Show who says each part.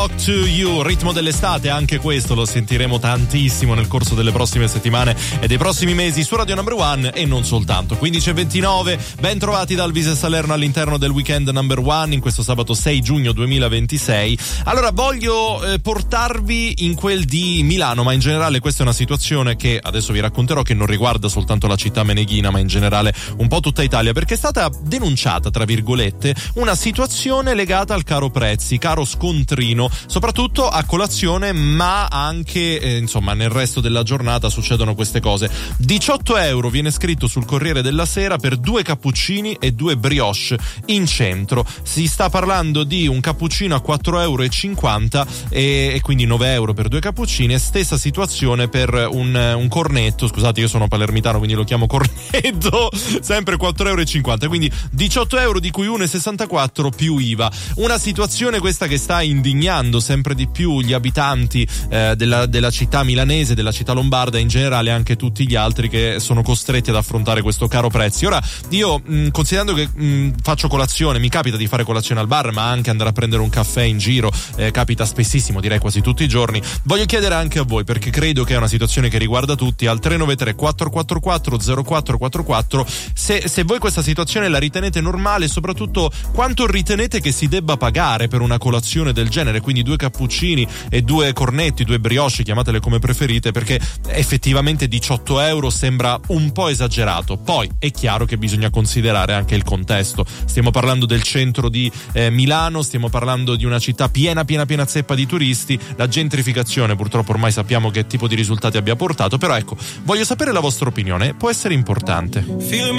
Speaker 1: Talk to You, ritmo dell'estate, anche questo lo sentiremo tantissimo nel corso delle prossime settimane e dei prossimi mesi su Radio Number One e non soltanto. 15:29, ben trovati da Alvise e Salerno all'interno del weekend Number One in questo sabato 6 giugno 2026. Allora voglio portarvi in quel di Milano, ma in generale questa è una situazione che adesso vi racconterò, che non riguarda soltanto la città meneghina ma in generale un po' tutta Italia, perché è stata denunciata, tra virgolette, una situazione legata al caro prezzi, caro scontrino, soprattutto a colazione, ma anche insomma nel resto della giornata succedono queste cose. 18 euro viene scritto sul Corriere della Sera per 2 cappuccini e 2 brioche in centro. Si sta parlando di un cappuccino a 4,50 euro e quindi 9 euro per 2 cappuccini, e stessa situazione per un cornetto. Scusate, io sono palermitano quindi lo chiamo cornetto, sempre 4,50 euro, quindi 18 euro di cui 1,64 più IVA. Una situazione questa che sta indignando sempre di più gli abitanti della città milanese, della città lombarda in generale, anche tutti gli altri che sono costretti ad affrontare questo caro prezzi. Ora io considerando che faccio colazione, mi capita di fare colazione al bar, ma anche andare a prendere un caffè in giro, capita spessissimo, direi quasi tutti i giorni. Voglio chiedere anche a voi, perché credo che è una situazione che riguarda tutti, al 393 444 0444 se voi questa situazione la ritenete normale e soprattutto quanto ritenete che si debba pagare per una colazione del genere, quindi 2 cappuccini e 2 cornetti, 2 brioche, chiamatele come preferite, perché effettivamente 18 euro sembra un po' esagerato. Poi è chiaro che bisogna considerare anche il contesto, stiamo parlando del centro di Milano, stiamo parlando di una città piena zeppa di turisti, la gentrificazione purtroppo ormai sappiamo che tipo di risultati abbia portato, però ecco, voglio sapere la vostra opinione, può essere importante.